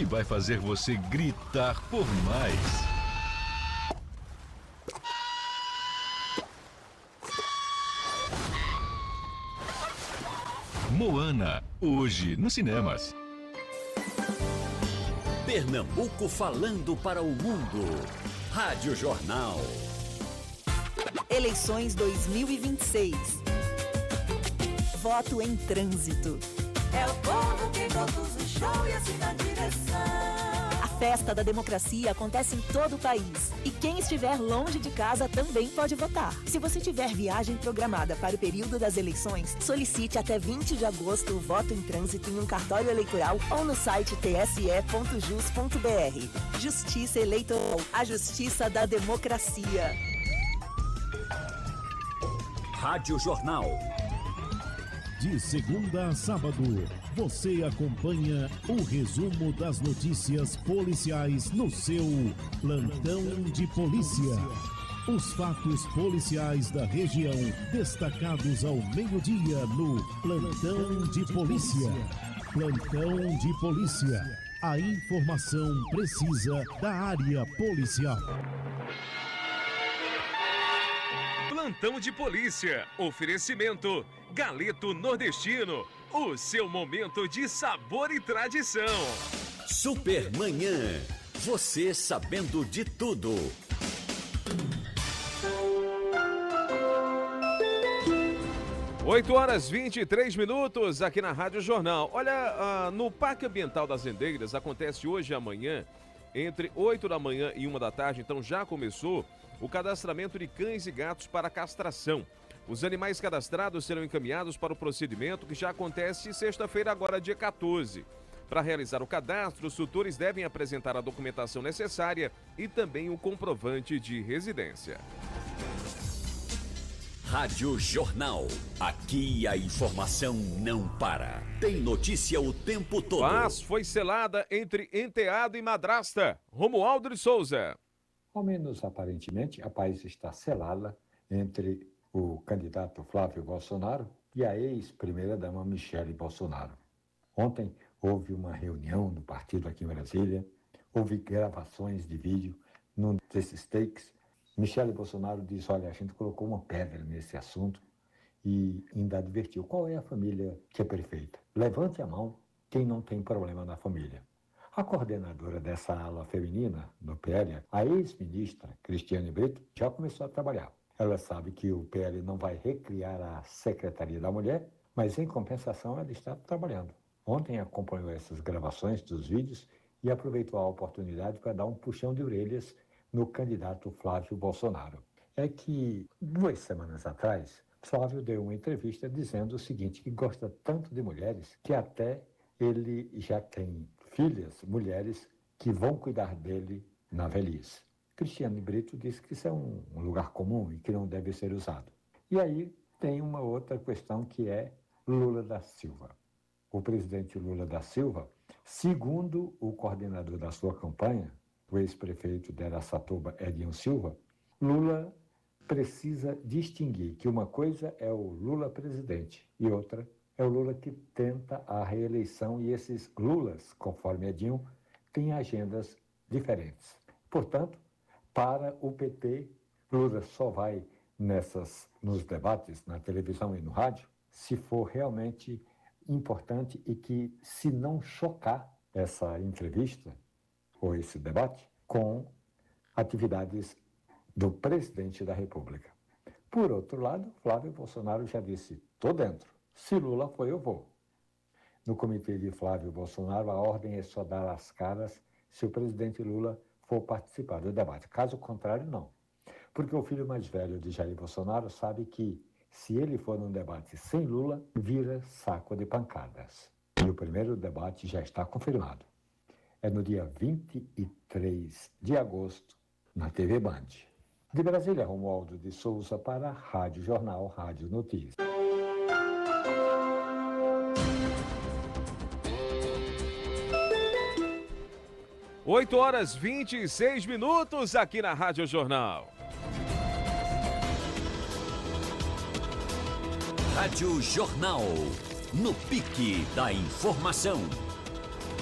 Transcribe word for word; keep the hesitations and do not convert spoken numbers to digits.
vai fazer você gritar por mais. Moana, hoje nos cinemas. Pernambuco falando para o mundo. Rádio Jornal. Eleições dois mil e vinte e seis. Voto em trânsito. É o povo que conduz o show e assim na direção. A festa da democracia acontece em todo o país. E quem estiver longe de casa também pode votar. Se você tiver viagem programada para o período das eleições, solicite até vinte de agosto o voto em trânsito em um cartório eleitoral ou no site t s e ponto jus ponto b r. Justiça Eleitoral, a justiça da democracia. Rádio Jornal. De segunda a sábado, você acompanha o resumo das notícias policiais no seu Plantão de Polícia. Os fatos policiais da região destacados ao meio-dia no Plantão de Polícia. Plantão de Polícia. A informação precisa da área policial. Plantão de Polícia. Oferecimento Galeto Nordestino. O seu momento de sabor e tradição. Supermanhã. Você sabendo de tudo. oito horas e vinte e três minutos aqui na Rádio Jornal. Olha, uh, no Parque Ambiental das Rendeiras acontece hoje e amanhã, entre oito da manhã e uma da tarde, então já começou o cadastramento de cães e gatos para castração. Os animais cadastrados serão encaminhados para o procedimento que já acontece sexta-feira, agora dia quatorze. Para realizar o cadastro, os tutores devem apresentar a documentação necessária e também o comprovante de residência. Rádio Jornal. Aqui a informação não para. Tem notícia o tempo todo. Paz foi selada entre enteado e madrasta. Romualdo de Souza. Ao menos aparentemente, a paz está selada entre o candidato Flávio Bolsonaro e a ex-primeira-dama Michele Bolsonaro. Ontem houve uma reunião do partido aqui em Brasília, houve gravações de vídeo num desses takes. Michele Bolsonaro disse, olha, a gente colocou uma pedra nesse assunto e ainda advertiu, qual é a família que é perfeita? Levante a mão quem não tem problema na família. A coordenadora dessa ala feminina do P L, a ex-ministra Cristiane Brito, já começou a trabalhar. Ela sabe que o P L não vai recriar a Secretaria da Mulher, mas em compensação ela está trabalhando. Ontem acompanhou essas gravações dos vídeos e aproveitou a oportunidade para dar um puxão de orelhas no candidato Flávio Bolsonaro. É que duas semanas atrás, Flávio deu uma entrevista dizendo o seguinte, que gosta tanto de mulheres que até ele já tem filhas, mulheres, que vão cuidar dele na velhice. Cristiane Brito disse que isso é um, um lugar comum e que não deve ser usado. E aí tem uma outra questão que é Lula da Silva. O presidente Lula da Silva, segundo o coordenador da sua campanha, o ex-prefeito de Araçatuba, Edinho Silva, Lula precisa distinguir que uma coisa é o Lula presidente e outra é o Lula que tenta a reeleição, e esses Lulas, conforme Edinho, têm agendas diferentes. Portanto, para o P T, Lula só vai nessas, nos debates, na televisão e no rádio, se for realmente importante e que, se não chocar essa entrevista ou esse debate com atividades do presidente da República. Por outro lado, Flávio Bolsonaro já disse, estou dentro. Se Lula for, eu vou. No comitê de Flávio Bolsonaro, a ordem é só dar as caras se o presidente Lula for participar do debate. Caso contrário, não. Porque o filho mais velho de Jair Bolsonaro sabe que, se ele for num debate sem Lula, vira saco de pancadas. E o primeiro debate já está confirmado. É no dia vinte e três de agosto, na T V Band. De Brasília, Romualdo de Souza para a Rádio Jornal, Rádio Notícias. oito horas e vinte e seis minutos aqui na Rádio Jornal. Rádio Jornal, no pique da informação.